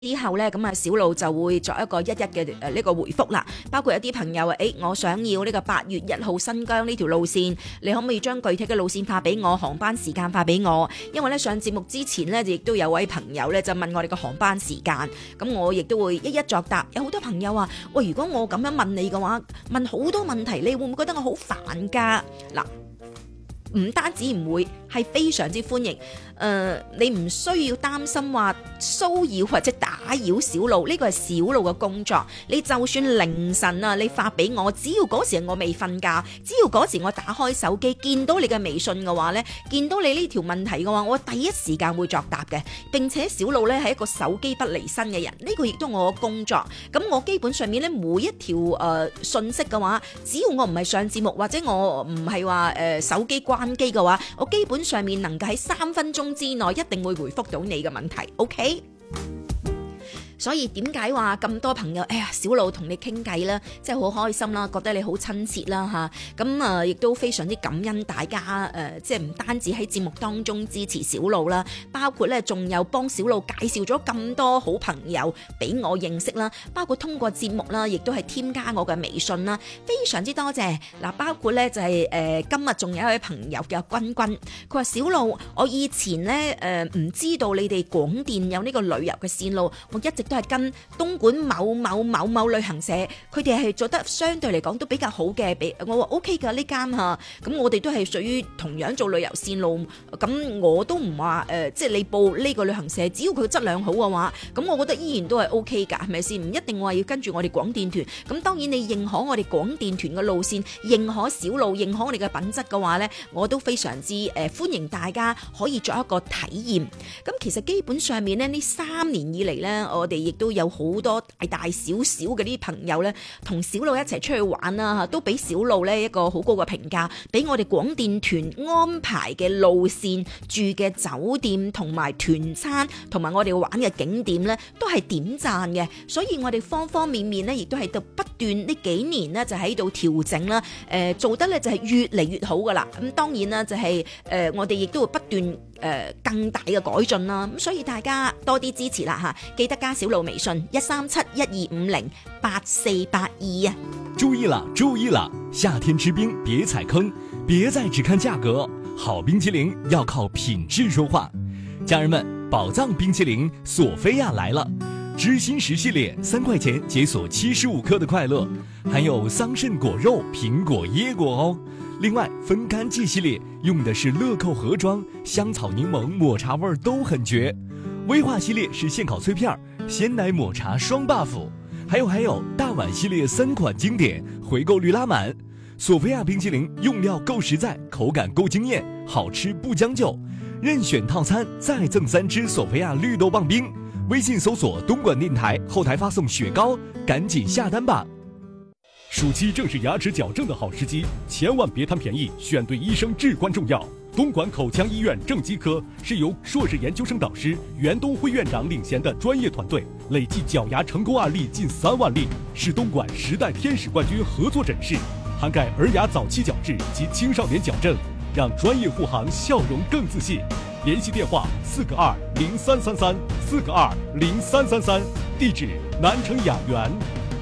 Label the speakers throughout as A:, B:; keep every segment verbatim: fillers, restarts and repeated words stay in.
A: 之後咧，咁啊小路就會作一個一一嘅誒呢個回覆啦。包括有啲朋友啊，誒我想要呢個八月一號新疆呢條路線，你可唔可以將具體嘅路線發俾我，航班時間發俾我？因為咧上節目之前咧，亦都有位朋友咧就問我哋嘅航班時間，咁我亦都會一一作答。有好多朋友話：喂，如果我咁樣問你嘅話，問好多問題，你會唔會覺得我好煩㗎？嗱，唔單止唔會，係非常之歡迎。誒、呃，你唔需要擔心話騷擾或者打擾小路，呢個係小路嘅工作。你就算凌晨啊，你發俾我，只要嗰時我未瞓覺，只要嗰時我打開手機見到你嘅微信嘅話呢，見到你呢條問題嘅話，我第一時間會作答嘅。並且小路呢係一個手機不離身嘅人，呢、這個亦都我嘅工作。咁我基本上面呢，每一條誒、呃、信息嘅話，只要我唔係上節目或者我唔係話誒手機關機嘅話，我基本上面能夠喺三分鐘之內一定會回覆到你嘅問題 ，OK？所以點解話咁多朋友，哎呀，小路同你傾偈啦，真係好開心啦，覺得你好親切啦嚇，咁啊亦都非常之感恩大家誒、呃，即係唔單止喺節目當中支持小路啦，包括咧仲有幫小路介紹咗咁多好朋友俾我認識啦，包括通過節目啦，亦都係添加我嘅微信啦，非常之多謝嗱，包括咧就係、是、誒、呃、今日仲有一位朋友叫君君，佢話小路，我以前咧誒唔知道你哋廣電有呢個旅遊嘅線路，我一直都係跟東莞某某某某旅行社，佢哋係做得相對嚟講都比較好嘅，俾我話 O K 噶呢間吓，咁我哋都係屬於同樣做旅遊線路，咁我都唔話誒，即係你報呢個旅行社，只要佢質量好嘅話，咁我覺得依然都係 O K 噶，係咪先？唔一定話要跟住我哋廣電團，咁當然你認可我哋廣電團嘅路線，認可小路，認可我哋嘅品質嘅話呢，我都非常之誒歡迎大家可以作一個體驗。咁其實基本上面呢，呢三年以嚟呢，我哋亦都有好多大大小小嘅啲朋友咧，同小路一齊出去玩啦，都俾小路咧一個好高嘅評價，俾我哋廣電團安排嘅路線、住嘅酒店同埋團餐，同埋我哋玩嘅景點咧，都係點讚嘅。所以我哋方方面面咧，亦都喺度不斷呢幾年咧，就喺度調整啦。誒、呃，做得咧就係越嚟越好噶啦。咁當然啦，就係、是、誒、呃，我哋亦都會不斷誒、呃、更大嘅改進啦。咁所以大家多啲支持啦吓，記得加小路微信一三七一二五零八四八二啊！
B: 注意了，注意了！夏天吃冰別踩坑，別再只看價格，好冰淇淋要靠品質說話。家人們，寶藏冰淇淋索菲亞來了，知心十系列三塊錢解鎖七十五克的快樂，還有桑葚果肉、蘋果椰果哦。另外，分乾季系列用的是樂扣盒裝，香草檸檬抹茶味都很絕。威化系列是現烤脆片，鮮奶抹茶雙 buff， 還有還有大碗系列三款經典，回購率拉滿。索菲亞冰淇淋用料夠實在，口感夠驚豔，好吃不將就。任選套餐再贈三支索菲亞綠豆棒冰。微信搜索東莞電台，後台發送雪糕，趕緊下單吧。暑期正是牙齒矯正的好時機，千萬別貪便宜，選對醫生至關重要。東莞口腔醫院正畸科是由碩士研究生導師袁東輝院長領銜的專業團隊，累計矯牙成功案例近三萬例，是東莞十代天使冠軍合作診室，涵蓋兒牙早期矯治及青少年矯正，讓專業護航笑容更自信。聯繫電話四個二零三三三四個二零三三三，地址南城雅園。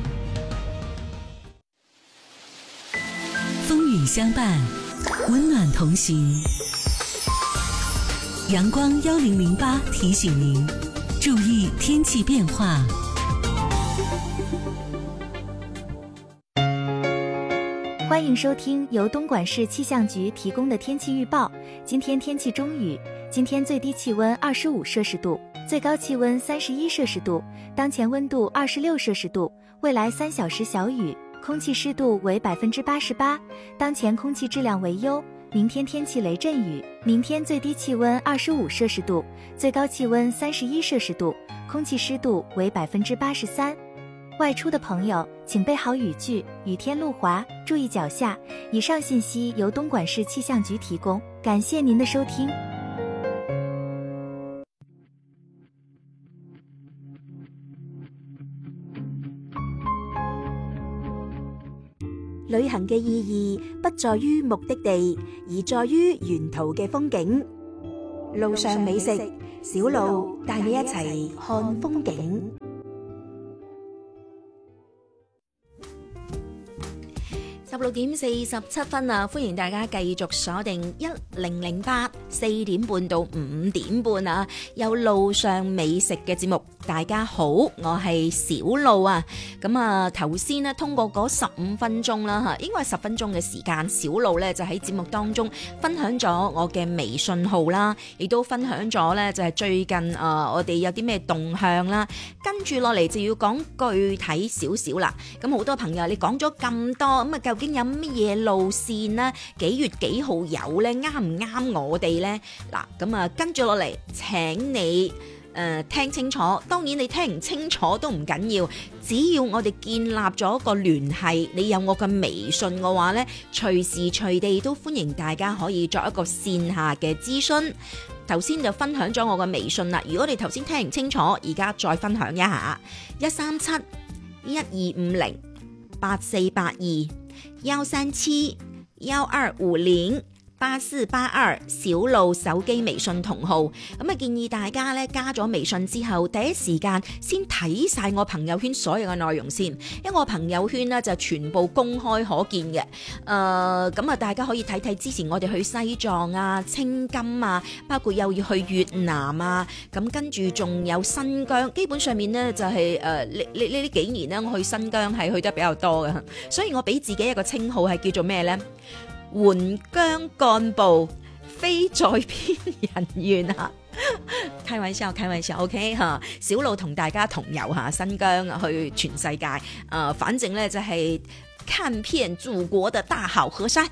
C: 風雨相伴，溫暖同行。陽光幺零零八提醒您注意天氣變化。
D: 歡迎收聽由東莞市氣象局提供的天氣預報。今天天氣中雨，今天最低氣溫二十五攝氏度，最高氣溫三十一攝氏度，當前溫度二十六攝氏度，未來三小時小雨，空氣濕度為百分之八十八，當前空氣質量為優。明天天氣雷陣雨，明天最低氣溫二十五攝氏度，最高氣溫三十一攝氏度，空氣濕度為百分之八十三。外出的朋友請備好雨具，雨天路滑，注意腳下。以上信息由東莞市氣象局提供，感謝您的收聽。
E: 旅行嘅意義不在於目的地，而在於沿途嘅風景。路上美食， 小路帶你一齊看風景。
A: 十六點四十七分啊！歡迎大家繼續鎖定一零零八四點半到五點半啊！有路上美食嘅節目。大家好，我係小路啊！咁啊，頭先呢，通過嗰十五分鐘啦嚇，應該係十分鐘嘅時間，小路咧就喺節目當中分享咗我嘅微信號啦，亦都分享咗咧就係最近啊我哋有啲咩動向啦。跟住落嚟就要講具體少少啦。咁好多朋友你講咗咁多，咁啊究竟有乜嘢路線呢？幾月幾號有呢？啱唔啱我哋呢？嗱，咁啊跟住落嚟請你誒、呃、聽清楚，當然你聽唔清楚都唔緊要，只要我哋建立咗個聯繫，你有我嘅微信嘅話呢，隨時隨地都歡迎大家可以作一個線下嘅諮詢。頭先就分享咗我嘅微信啦，如果你頭先聽唔清楚，而家再分享一下，一三七一二五零八四八二幺三七幺二五零八四八二小路手機微信同號，咁啊建議大家咧加咗微信之後，第一時間先睇晒我朋友圈所有嘅內容先，因為我朋友圈咧就全部公開可見嘅。誒咁啊，大家可以睇睇之前我哋去西藏啊、青金啊，包括又要去越南啊，咁跟住仲有新疆，基本上面咧就係誒呢呢呢呢幾年咧，我去新疆係去得比較多嘅，所以我俾自己一個稱號係叫做咩咧？援疆幹部，非在編人員啊！開玩笑，開玩笑 ，OK 嚇。小路同大家同遊下新疆，去全世界。誒、呃，反正咧就係看遍祖國的大好河山。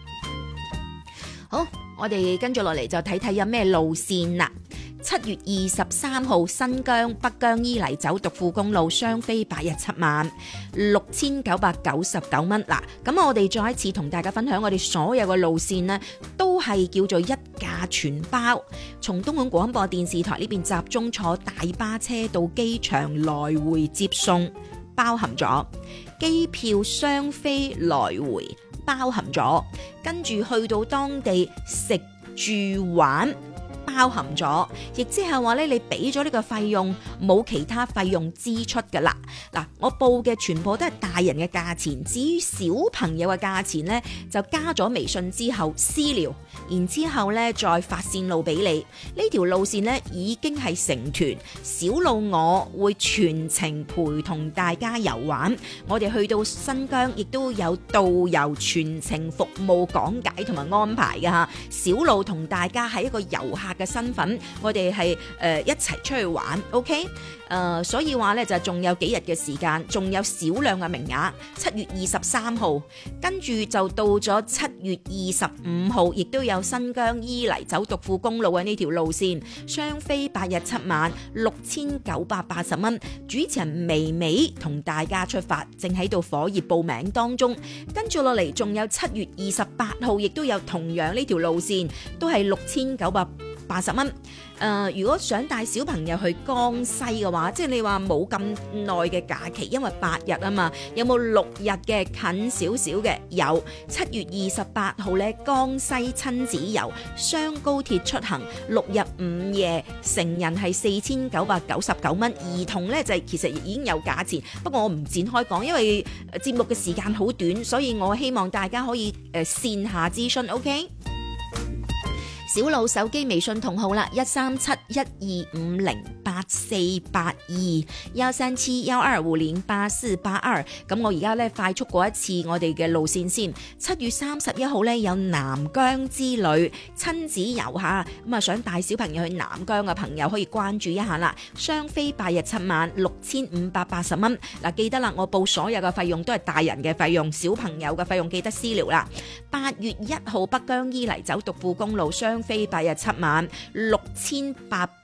A: 好，我哋跟住落嚟就睇睇有咩路線啦。七月二十三號，新疆北疆伊犁走獨庫公路雙飛八日七晚，六千九百九十九蚊。嗱，咁我哋再一次同大家分享，我哋所有嘅路線呢，都係叫做一價全包。從東莞廣播電視台呢邊集中坐大巴車到機場來回接送，包含咗機票雙飛來回，包含咗跟住去到當地食住玩。包含咗，亦即係話咧，你俾咗呢個費用，冇其他費用支出噶啦。嗱，我報嘅全部都係大人嘅價錢，至於小朋友嘅價錢呢，就加咗微信之後私聊，然之後呢再發線路俾你。呢條路線呢已經係成團，小路我會全程陪同大家遊玩。我哋去到新疆，亦都有導遊全程服務講解同埋安排嘅嚇。小路同大家係一個遊客嘅身份，我哋係誒一齊出去玩 ，OK？ 誒、呃，所以話咧就仲有幾日嘅時間，仲有少量嘅名額。七月二十三號，跟住就到咗七月二十五號，亦都有新疆伊犁走獨庫公路嘅呢條路線，雙飛八日七晚，六千九百八十蚊。主持人微微同大家出發，正喺度火熱報名當中。跟住落嚟，仲有七月二十八號，亦都有同樣呢條路線，都係六千九百八十蚊。誒、呃，如果想帶小朋友去江西嘅話，即係你話冇咁耐嘅假期，因為八日啊嘛，有冇六日嘅近少少嘅？有，七月二十八號咧，江西親子遊，雙高鐵出行，六日五夜，成人係四千九百九十九蚊，兒童咧就係、其實已經有價錢，不過我唔展開講，因為節目嘅時間好短，所以我希望大家可以誒、呃、線下諮詢 ，OK？小路手機微信同號啦，一三七一二五零八四八二幺三七幺二五零八四八二。咁我而家咧快速過一次我哋嘅路線先。七月三十一號咧有南疆之旅親子遊下，咁啊想帶小朋友去南疆嘅朋友可以關注一下啦。雙飛八日七晚，六千五百八十蚊。嗱，記得啦，我報所有嘅費用都係大人嘅費用，小朋友嘅費用記得私聊啦。八月一號北疆伊犁走獨庫公路雙飛八日七晚，六千八百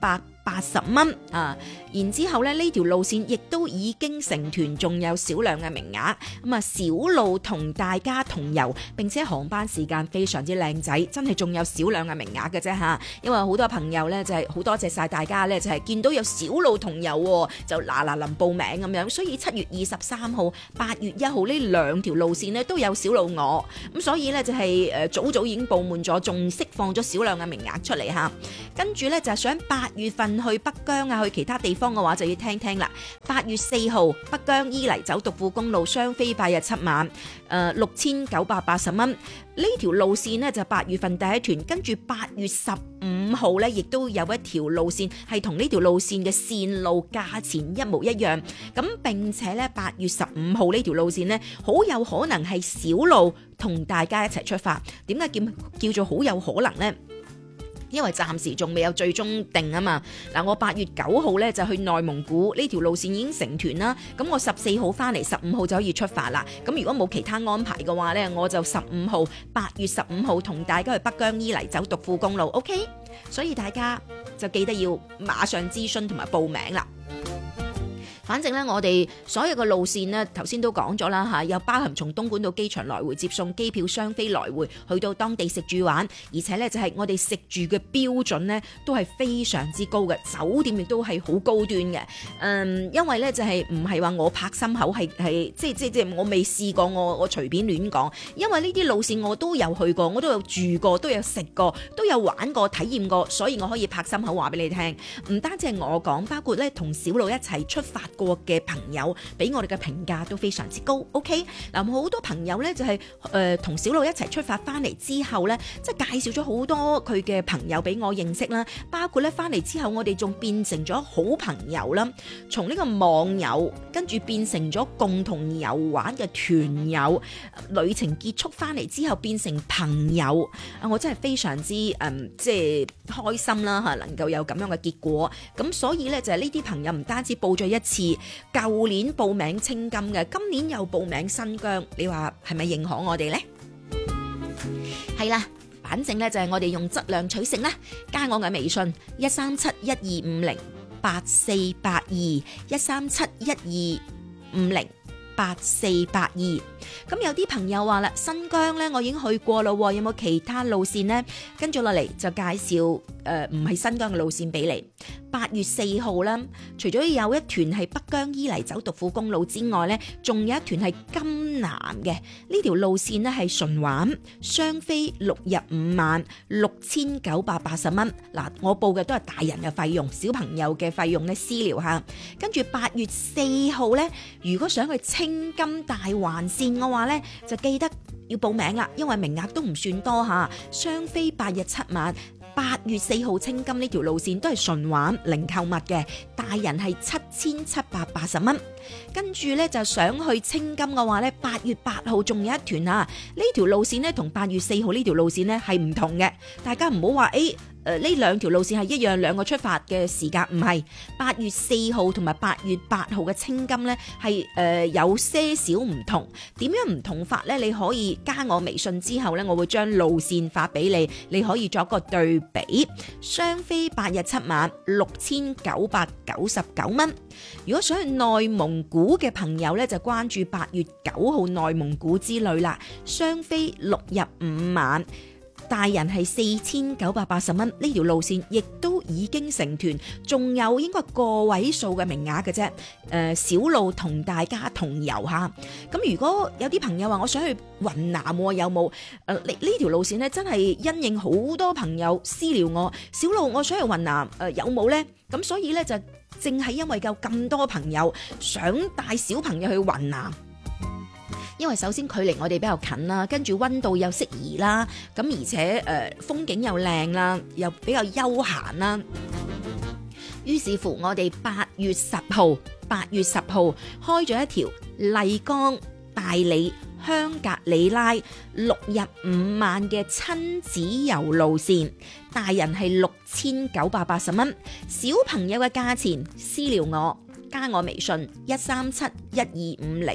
A: 八十蚊啊。然之後咧，呢條路線亦都已經成團，仲有少量嘅名額。咁啊，小路同大家同遊，並且航班時間非常之靚仔，真係仲有少量嘅名額嘅啫嚇。因為好多朋友咧就係、是、好多謝晒大家咧，就係、是、見到有小路同遊就嗱嗱臨報名咁樣。所以七月二十三號、八月一號呢兩條路線呢都有小路我咁，所以咧就係誒早早已經報滿咗，仲釋放咗少量嘅名額出嚟嚇。跟住咧就係想八月份去北疆啊，去其他地方嘅話就要聽聽啦。八月四號北疆伊犁走獨富公路雙飛八日七晚，誒六千九百八十蚊。呢條路線呢就八月份第一團，跟住八月十五號呢亦都有一條路線係同呢條路線嘅線路價錢一模一樣。咁並且呢八月十五號呢條路線呢好有可能係小路同大家一齊出發。點解叫叫做好有可能呢？因為暫時仲未有最終定啊嘛。嗱，我八月九號咧就去內蒙古，呢條路線已經成團啦。咁我十四號翻嚟，十五號就可以出發啦。咁如果冇其他安排嘅話咧，我就十五號八月十五號同大家去北疆伊犁走獨富公路 ，OK？ 所以大家就記得要馬上諮詢同埋報名啦。反正咧，我哋所有嘅路線呢，頭先都講咗啦嚇，又包含從東莞到機場來回接送，機票雙飛來回，去到當地食住玩，而且咧就係我哋食住嘅標準呢，都係非常之高嘅，酒店亦都係好高端嘅。嗯，因為咧就係唔係話我拍心口係係即係即係即係我未試過，我我隨便亂講，因為呢啲路線我都有去過，我都有住過，都有食過，都有玩過、體驗過，所以我可以拍心口話俾你聽。唔單止係我講，包括咧同小路一齊出發過嘅朋友俾我哋嘅評價都非常之高。 OK 嗱，好多朋友咧就係誒同小路一齊出發翻嚟之後咧，即係介紹咗好多佢嘅朋友俾我認識啦，包括咧翻嚟之後我哋仲變成咗好朋友啦，從呢個網友跟住變成咗共同遊玩嘅團友，旅程結束翻嚟之後變成朋友啊！我真係非常之誒、嗯、即係開心啦嚇，能夠有咁樣嘅結果。咁所以咧就係呢啲朋友唔單止報咗一次，舊年報名青金嘅，今年又報名新疆，你話係咪認可我哋呢？係啦，反正咧就係我哋用質量取勝啦。加我嘅微信一三七一二五零八四八二一三七一二五零八四八二。咁有啲朋友話啦，新疆咧我已經去過咯，有冇其他路線呢？跟住落嚟就介紹誒唔係新疆嘅路線俾你。八月四號啦，除咗有一團係北疆伊犁走獨富公路之外咧，仲有一團係甘南嘅。呢條路線呢係順環，雙飛六日五晚，六千九百八十蚊。嗱，我報嘅都係大人嘅費用，小朋友嘅費用咧私聊下。跟住八月四號咧，如果想去青金大環線嘅話咧，就記得要報名啦，因為名額都唔算多吓，雙飛八日七晚。八月四號青金呢條路線都係順環零購物嘅，大人係七千七百八十蚊。跟住咧就想去青金嘅話咧，八月八號仲有一團啊！呢條路線咧同八月四號呢條路線咧係唔同嘅，大家唔好話誒。誒呢兩條路線係一樣，兩個出發嘅時間唔係。八月四號同埋八月八號嘅青金呢係誒有些少唔同。點樣唔同法呢？你可以加我微信之後呢，我會將路線發俾你，你可以作個對比。雙飛八日七晚，六千九百九十九蚊。如果想去內蒙古嘅朋友呢，就關注八月九號內蒙古之旅啦。雙飛六日五晚。大人係四千九百八十蚊，呢條路線亦都已經成團，仲有應該個位數嘅名額嘅啫。誒、呃，小路同大家同遊下。咁如果有啲朋友話我想去雲南，有冇？誒、呃，呢呢條路線呢，真係因應好多朋友私聊我，小路我想去雲南，誒、呃、有冇呢？咁所以呢，就正係因為有咁多朋友想帶小朋友去雲南。因為首先距離我哋比較近啦，跟住溫度又適宜啦，咁而且誒、呃、風景又靚啦，又比較休閒啦。於是乎，我哋八月十號，八月十號開咗一條麗江、大理、香格里拉六日五晚嘅親子遊路線，大人係六千九百八十蚊，小朋友嘅價錢私聊我，加我微信一三七一二五零。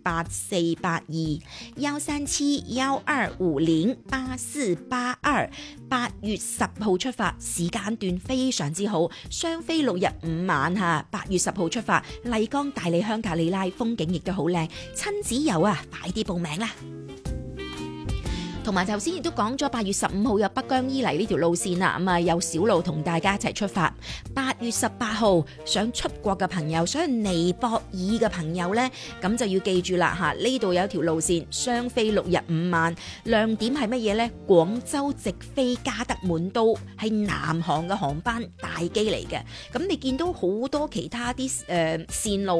A: 八四八二，幺三七幺二五零八四八二。八月十號出發，時間段非常之好，雙飛六日五晚嚇。八月十號出發，麗江大理香格里拉風景亦都好靚，親子遊啊，快啲報名啦！同埋頭先亦都講咗，八月十五號有北疆伊犁呢條路線啦，咁啊有小路同大家一齊出發。八月十八號想出國嘅朋友，想去尼泊爾嘅朋友呢，咁就要記住啦嚇，呢度有條路線雙飛六日五晚，亮點係乜嘢呢？廣州直飛加德滿都，係南航嘅航班大機嚟嘅。咁你見到好多其他啲誒、呃、線路